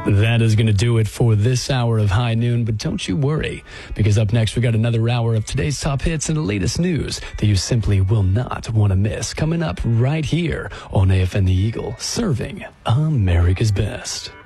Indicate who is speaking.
Speaker 1: That is going to do it for this hour of High Noon, but don't you worry, because up next we got another hour of today's top hits and the latest news that you simply will not want to miss. Coming up right here on AFN The Eagle, serving America's best.